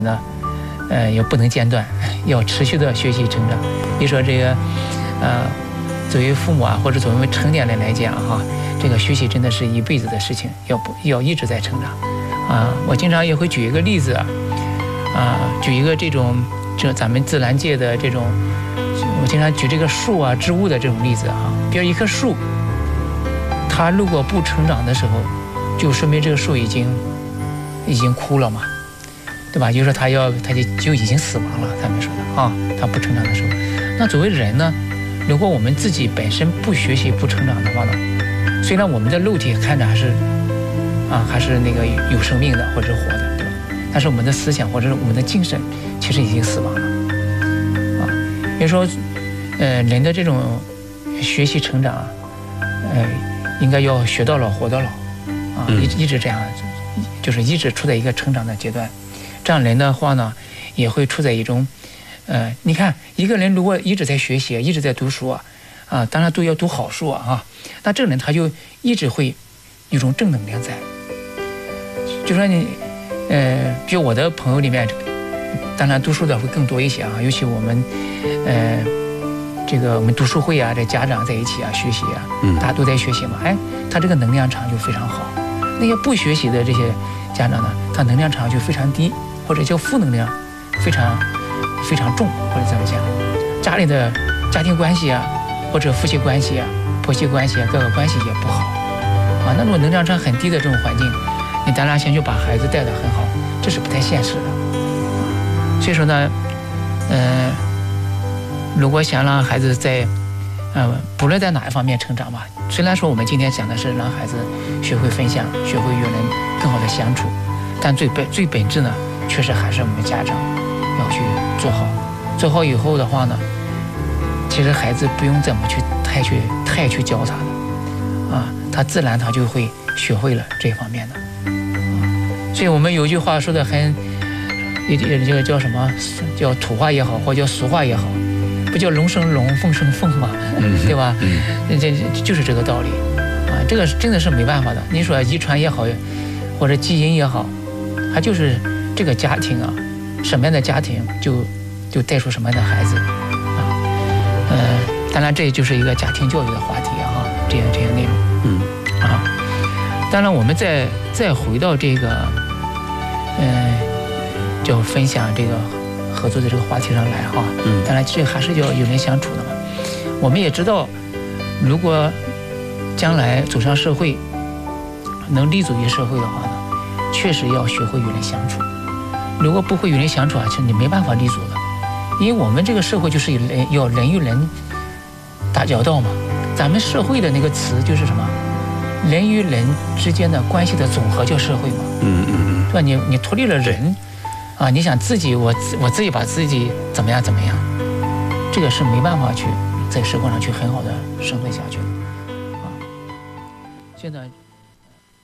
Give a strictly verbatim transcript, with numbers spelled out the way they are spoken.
呢，呃，也不能间断，要持续的学习成长。你说这个，呃，作为父母啊，或者作为成年人来讲哈，这个学习真的是一辈子的事情，要不要一直在成长啊？我经常也会举一个例子啊，啊，举一个这种这咱们自然界的这种，我经常举这个树啊、植物的这种例子啊，比如一棵树，它如果不成长的时候，就说明这个树已经已经枯了嘛。对吧？就是说他要，他就就已经死亡了。咱们说的啊，他不成长的时候，那作为人呢，如果我们自己本身不学习、不成长的话呢，虽然我们的肉体看着还是啊，还是那个有生命的或者是活的，对吧？但是我们的思想或者是我们的精神，其实已经死亡了啊。比如说，呃，人的这种学习成长，呃，应该要学到老活到老啊，一一直这样，就是一直处在一个成长的阶段。这样人的话呢，也会处在一种，呃，你看一个人如果一直在学习，一直在读书啊，啊，当然都要读好书啊，啊，那这个人他就一直会有一种正能量在。就说你，呃，比如我的朋友里面，当然读书的会更多一些啊，尤其我们，呃，这个我们读书会啊，这家长在一起啊，学习啊，大家都在学习嘛，哎，他这个能量场就非常好。那些不学习的这些家长呢，他能量场就非常低。或者叫负能量非常非常重，或者怎么讲，家里的家庭关系啊，或者夫妻关系啊、婆媳关系啊，各个关系也不好啊。那种能量场很低的这种环境，你当然先去把孩子带得很好，这是不太现实的。所以说呢，呃，如果想让孩子在呃不论在哪一方面成长吧，虽然说我们今天讲的是让孩子学会分享，学会与人更好的相处，但最本最本质呢，确实还是我们家长要去做好，做好以后的话呢，其实孩子不用怎么去太去太去教他的，啊，他自然他就会学会了这方面的，啊，所以我们有句话说的很，这个叫什么？叫土话也好，或叫俗话也好，不叫龙生龙，凤生凤嘛，对吧？这这就是这个道理，啊，这个真的是没办法的。你说遗传也好，或者基因也好，它就是这个家庭啊，什么样的家庭就就带出什么样的孩子啊，呃，当然这就是一个家庭教育的话题啊，这些这些内容，嗯啊，当然我们再再回到这个，呃，就分享这个合作的这个话题上来哈，嗯，当然这还是要与人相处的嘛。我们也知道，如果将来走上社会，能立足于社会的话呢，确实要学会与人相处。如果不会与人相处啊，其实你没办法立足的，因为我们这个社会就是人要人与人打交道嘛。咱们社会的那个词就是什么？人与人之间的关系的总和叫社会嘛。嗯嗯嗯，对吧？你你脱离了人啊，你想自己我我自己把自己怎么样怎么样，这个是没办法去在社会上去很好的生存下去的啊。现在。